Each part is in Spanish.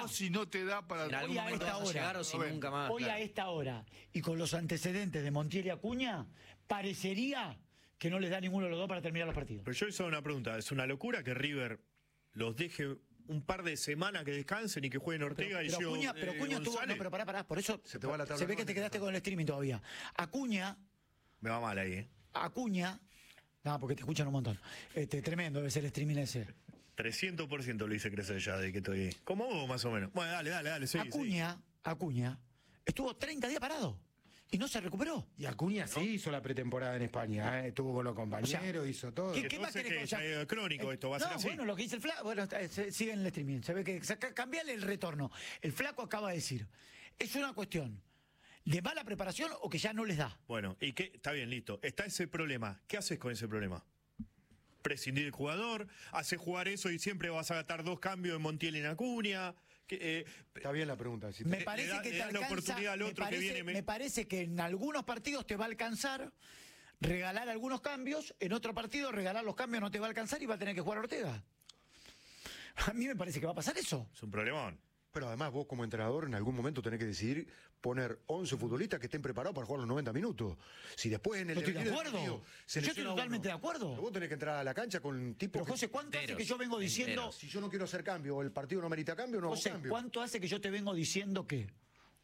o si no te da para... En algún momento vas a llegar o si nunca más. Hoy a esta hora, y con los antecedentes de Montiel y Acuña, parecería que no les da ninguno de los dos para terminar los partidos. Pero yo hice una pregunta. ¿Es una locura que River los deje un par de semanas que descansen y que jueguen Ortega pero Acuña estuvo... No, pero pará, por eso se te va la tabla, se ve que te quedaste con el streaming todavía. Acuña... Me va mal ahí, Acuña... No, porque te escuchan un montón. Tremendo debe ser el streaming ese. 300% lo hice crecer ya de que estoy... Como vos, más o menos. Bueno, dale, sí. Acuña estuvo 30 días parado y no se recuperó. Y Acuña sí hizo la pretemporada en España, estuvo con los compañeros, hizo todo. ¿Qué más querés? Es crónico esto, va a ser así. Bueno, lo que dice el Flaco, bueno, sigue en el streaming, se ve que cambiale el retorno. El Flaco acaba de decir, es una cuestión de mala preparación o que ya no les da. Bueno, ¿y qué? Está bien, listo. Está ese problema. ¿Qué haces con ese problema? Prescindir del jugador, haces jugar eso y siempre vas a gastar 2 cambios en Montiel y en Acuña. Está bien la pregunta. Si me parece que te alcanza, la oportunidad al otro me parece que en algunos partidos te va a alcanzar regalar algunos cambios, en otro partido regalar los cambios no te va a alcanzar y va a tener que jugar Ortega. A mí me parece que va a pasar eso. Es un problemón. Pero además vos como entrenador en algún momento tenés que decidir poner 11 futbolistas que estén preparados para jugar los 90 minutos. Si después en el... Yo estoy de acuerdo. Yo estoy totalmente de acuerdo. Pero vos tenés que entrar a la cancha con un tipo... Pero José, ¿cuánto hace que yo vengo diciendo... Si yo no quiero hacer cambio o el partido no merita cambio, no hago José, cambio. ¿cuánto hace que yo te vengo diciendo que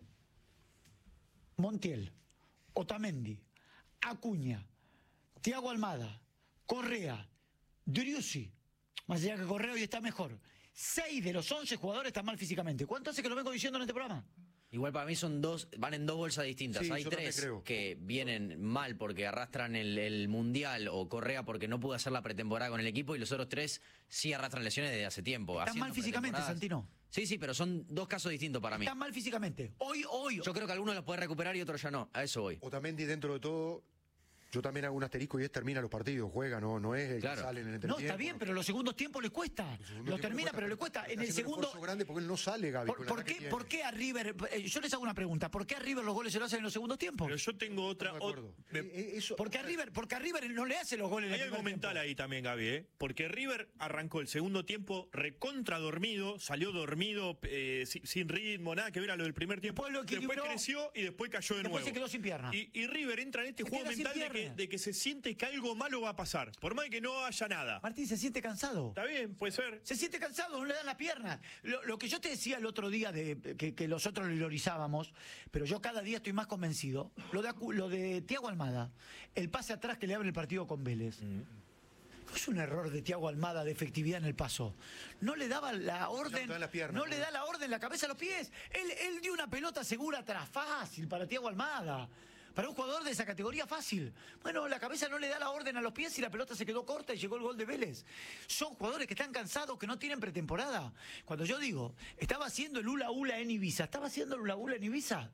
Montiel, Otamendi, Acuña, Thiago Almada, Correa, Driussi, más allá que Correa hoy está mejor, 6 de los 11 jugadores están mal físicamente? ¿Cuánto hace que lo vengo diciendo en este programa? Igual para mí van en 2 bolsas distintas. Sí, hay 3 que vienen mal porque arrastran el Mundial o Correa porque no pudo hacer la pretemporada con el equipo y los otros 3 sí arrastran lesiones desde hace tiempo. Están mal físicamente, Santino. Sí, pero son 2 casos distintos para mí. Están mal físicamente. Hoy. Yo creo que algunos los puede recuperar y otros ya no. A eso voy. Otamendi dentro de todo... Yo también hago un asterisco y termina los partidos, juega, no es el que sale en el entretiempo. No, está bien, pero los segundos tiempos le cuesta. Lo termina, pero le cuesta. En el segundo... grande porque él no sale, Gaby. ¿Por qué a River... Yo les hago una pregunta. ¿Por qué a River los goles se lo hacen en los segundos tiempos? Pero yo tengo otra... Porque a River no le hace los goles en el primer tiempo. Hay algo mental ahí también, Gaby, porque River arrancó el segundo tiempo recontra dormido, salió dormido, sin ritmo, nada que ver a lo del primer tiempo. Después creció y después cayó de nuevo. Después se quedó sin pierna. Y River entra en este juego mental de que se siente que algo malo va a pasar, por más que no haya nada. Martín, se siente cansado. Está bien, puede ser. Se siente cansado, no le dan la pierna. Lo que yo te decía el otro día, que nosotros lo ilorizábamos, pero yo cada día estoy más convencido, lo de Thiago Almada, el pase atrás que le abre el partido con Vélez. No es un error de Thiago Almada de efectividad en el paso. No le daba la orden. No le da la orden la cabeza a los pies. Él dio una pelota segura atrás, fácil para Thiago Almada. Para un jugador de esa categoría, fácil. Bueno, la cabeza no le da la orden a los pies y la pelota se quedó corta y llegó el gol de Vélez. Son jugadores que están cansados, que no tienen pretemporada. Cuando yo digo, estaba haciendo el hula hula en Ibiza, ¿estaba haciendo el hula hula en Ibiza?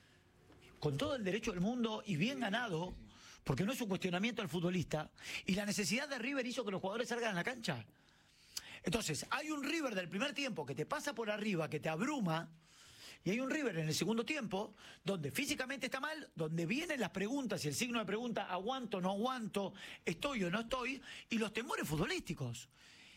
Con todo el derecho del mundo y bien ganado, porque no es un cuestionamiento al futbolista, y la necesidad de River hizo que los jugadores salgan a la cancha. Entonces, hay un River del primer tiempo que te pasa por arriba, que te abruma, y hay un River en el segundo tiempo donde físicamente está mal, donde vienen las preguntas y el signo de pregunta, aguanto, no aguanto, estoy o no estoy, y los temores futbolísticos.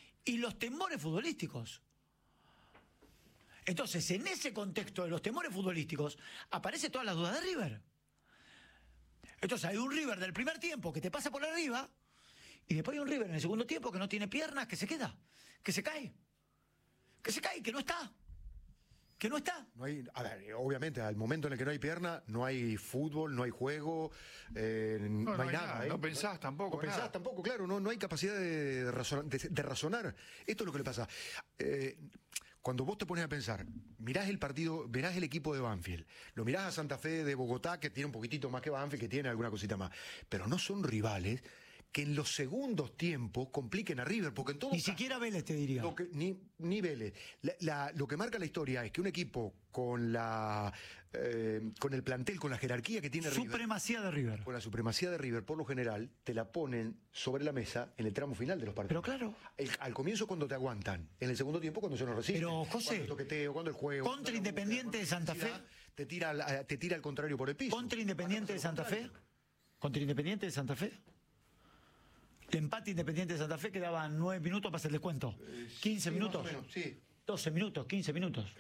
Entonces, en ese contexto de los temores futbolísticos, aparecen todas las dudas de River. Entonces, hay un River del primer tiempo que te pasa por arriba, y después hay un River en el segundo tiempo que no tiene piernas, que se queda, que se cae, que no está. Que no está. No hay, a ver, obviamente, al momento en el que no hay pierna, no hay fútbol, no hay juego, no hay nada. No pensás tampoco. No pensás tampoco, claro, no hay capacidad de razonar. Esto es lo que le pasa. Cuando vos te pones a pensar, mirás el partido, verás el equipo de Banfield, lo mirás a Santa Fe de Bogotá, que tiene un poquitito más que Banfield, que tiene alguna cosita más, pero no son rivales que en los segundos tiempos compliquen a River, porque en todo ni siquiera Vélez te diría. Ni Vélez. Lo que marca la historia es que un equipo con el plantel, con la jerarquía que tiene supremacía de River. Con la supremacía de River, por lo general, te la ponen sobre la mesa en el tramo final de los partidos. Pero claro. Al comienzo cuando te aguantan, en el segundo tiempo cuando se nos resisten. Pero, José, cuando el toqueteo, cuando el juego. Contra Independiente de Santa Fe. Te tira al contrario por el piso. Contra Independiente de Santa Fe. Contra Independiente de Santa Fe. El empate Independiente de Santa Fe quedaban 9 minutos para hacer el descuento. 15 minutos. Más o menos, sí. 12 minutos, 15 minutos.